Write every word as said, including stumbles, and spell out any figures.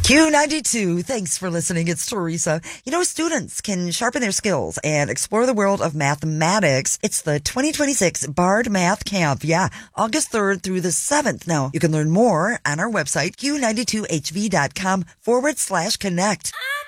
Q ninety-two, thanks for listening. It's Teresa. You know, students can sharpen their skills and explore the world of mathematics. It's the twenty twenty-six Bard Math Camp. Yeah, August third through the seventh. Now, you can learn more on our website, q ninety-two h v dot com forward slash connect.